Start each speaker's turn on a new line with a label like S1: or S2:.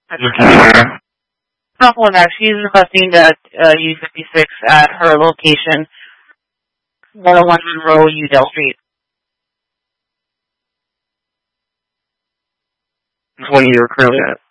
S1: Couple that she's requesting that U56 at her location, 101 Monroe, Udell Street.
S2: When you're currently at.